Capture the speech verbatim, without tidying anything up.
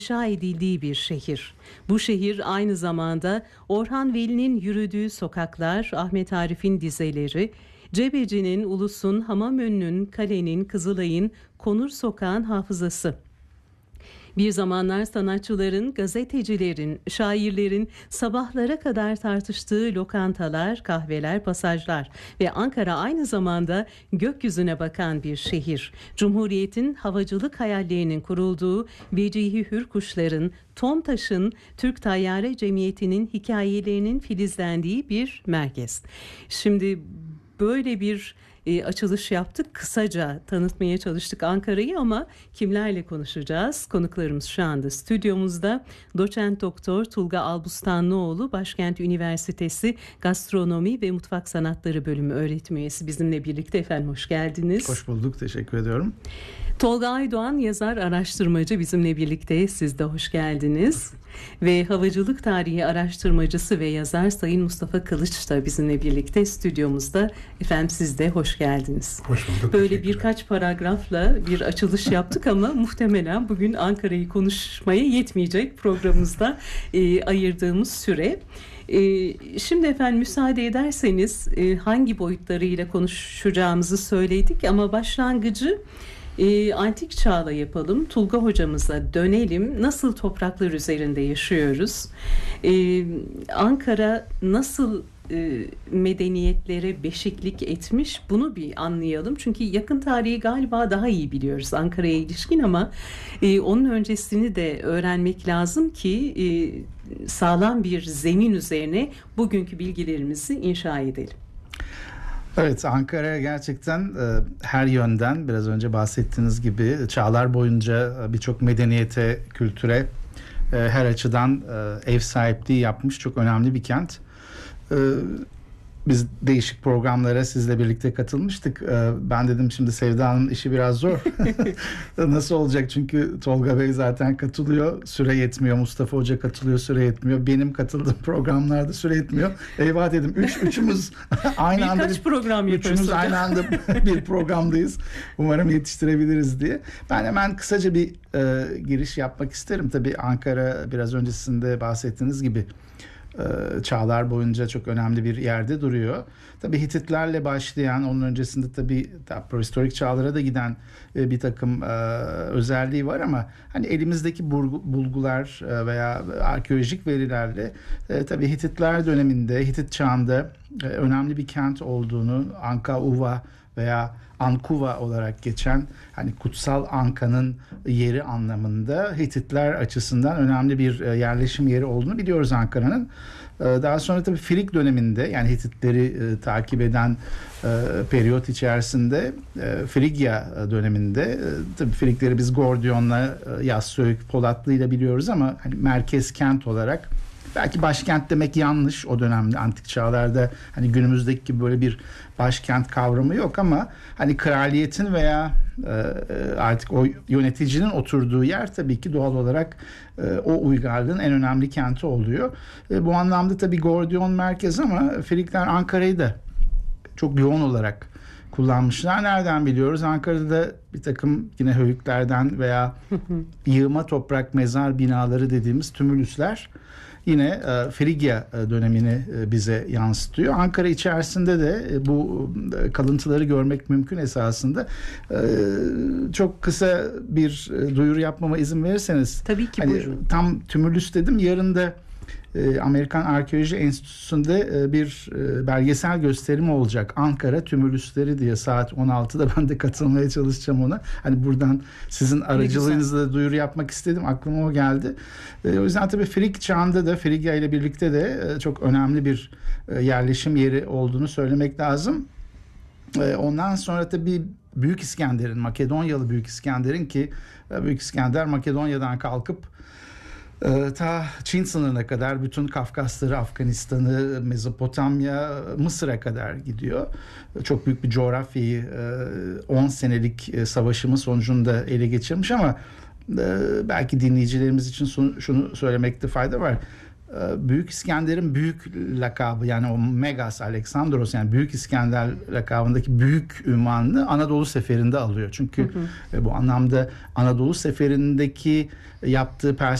inşa edildiği bir şehir. Bu şehir aynı zamanda Orhan Veli'nin yürüdüğü sokaklar, Ahmet Arif'in dizeleri, Cebeci'nin, Ulus'un, Hamamönü'nün, Kale'nin, Kızılay'ın, Konur Sokağın hafızası. Bir zamanlar sanatçıların, gazetecilerin, şairlerin sabahlara kadar tartıştığı lokantalar, kahveler, pasajlar ve Ankara aynı zamanda gökyüzüne bakan bir şehir. Cumhuriyet'in havacılık hayallerinin kurulduğu Vecihi Hürkuşların, Tomtaş'ın, Türk Tayyare Cemiyeti'nin hikayelerinin filizlendiği bir merkez. Şimdi böyle bir E, açılış yaptık. Kısaca tanıtmaya çalıştık Ankara'yı ama kimlerle konuşacağız? Konuklarımız şu anda stüdyomuzda. Doçent Doktor Tulga Albustanlıoğlu, Başkent Üniversitesi Gastronomi ve Mutfak Sanatları Bölümü öğretim üyesi bizimle birlikte. Efendim hoş geldiniz. Hoş bulduk. Teşekkür ediyorum. Tolga Aydoğan, yazar, araştırmacı bizimle birlikte. Siz de hoş geldiniz. Ve havacılık tarihi araştırmacısı ve yazar Sayın Mustafa Kılıç da bizimle birlikte stüdyomuzda. Efendim siz de hoş geldiniz. Hoş bulduk. Böyle birkaç paragrafla bir açılış yaptık ama muhtemelen bugün Ankara'yı konuşmaya yetmeyecek programımızda e, ayırdığımız süre. E, şimdi efendim müsaade ederseniz e, hangi boyutlarıyla konuşacağımızı söyledik ama başlangıcı E, antik çağla yapalım. Tulga hocamıza dönelim. Nasıl topraklar üzerinde yaşıyoruz? E, Ankara nasıl e, medeniyetlere beşiklik etmiş? Bunu bir anlayalım. Çünkü yakın tarihi galiba daha iyi biliyoruz Ankara'ya ilişkin ama e, onun öncesini de öğrenmek lazım ki e, sağlam bir zemin üzerine bugünkü bilgilerimizi inşa edelim. Evet, Ankara gerçekten e, her yönden biraz önce bahsettiğiniz gibi çağlar boyunca e, birçok medeniyete, kültüre e, her açıdan e, ev sahipliği yapmış çok önemli bir kent. E, Biz değişik programlara sizle birlikte katılmıştık. Ben dedim şimdi Sevda Hanım'ın işi biraz zor. Nasıl olacak? Çünkü Tolga Bey zaten katılıyor. Süre yetmiyor. Mustafa Hoca katılıyor. Süre yetmiyor. Benim katıldığım programlarda süre yetmiyor. Eyvah dedim. Üç, üçümüz aynı anda. Birkaç program yaparız. Üçümüz aynı anda bir programdayız. Umarım yetiştirebiliriz diye. Ben hemen kısaca bir e, giriş yapmak isterim. Tabii Ankara biraz öncesinde bahsettiğiniz gibi çağlar boyunca çok önemli bir yerde duruyor. Tabii Hititlerle başlayan, onun öncesinde tabii prehistorik çağlara da giden bir takım özelliği var ama hani elimizdeki bulgular veya arkeolojik verilerle tabii Hititler döneminde, Hitit çağında önemli bir kent olduğunu, Anka Uva veya Ankuva olarak geçen hani kutsal Anka'nın yeri anlamında Hititler açısından önemli bir yerleşim yeri olduğunu biliyoruz Ankara'nın. Daha sonra tabii Frig döneminde yani Hititleri e, takip eden e, periyot içerisinde e, Frigya döneminde e, tabii Frigleri biz Gordion'la, e, Yassıök, Polatlı'yla biliyoruz ama hani merkez kent olarak belki başkent demek yanlış o dönemde antik çağlarda hani günümüzdeki gibi böyle bir başkent kavramı yok ama hani kraliyetin veya e, artık o yöneticinin oturduğu yer tabii ki doğal olarak e, o uygarlığın en önemli kenti oluyor. E, bu anlamda tabii Gordion merkez ama Frigler Ankara'yı da çok yoğun olarak kullanmışlar. Nereden biliyoruz? Ankara'da bir takım yine höyüklerden veya yığma toprak mezar binaları dediğimiz tümülüsler yine e, Frigya dönemini e, bize yansıtıyor. Ankara içerisinde de e, bu e, kalıntıları görmek mümkün esasında. E, çok kısa bir e, duyuru yapmama izin verirseniz. Tabii ki hani, buyurun. Tam tümülüs dedim. Yarın da Amerikan Arkeoloji Enstitüsü'nde bir belgesel gösterimi olacak. Ankara Tümülüsleri diye saat on altıda ben de katılmaya çalışacağım ona. Hani buradan sizin aracılığınızla da duyuru yapmak istedim. Aklıma o geldi. O yüzden tabii Frig çağında da Frigya ile birlikte de çok önemli bir yerleşim yeri olduğunu söylemek lazım. Ondan sonra tabii Büyük İskender'in, Makedonyalı Büyük İskender'in ki Büyük İskender Makedonya'dan kalkıp ta Çin sınırına kadar bütün Kafkasları, Afganistan'ı, Mezopotamya, Mısır'a kadar gidiyor. Çok büyük bir coğrafyayı on senelik savaşımın sonucunda ele geçirmiş ama belki dinleyicilerimiz için şunu söylemekte fayda var. Büyük İskender'in büyük lakabı, yani o Megas Alexandros, yani Büyük İskender lakabındaki büyük ünvanını Anadolu Seferi'nde alıyor. Çünkü hı hı. bu anlamda Anadolu Seferi'ndeki yaptığı